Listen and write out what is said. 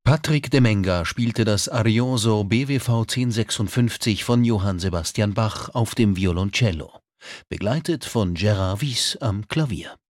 Patrick Demenga spielte das Arioso BWV 1056 von Johann Sebastian Bach auf dem Violoncello, begleitet von Gérard Wyss am Klavier.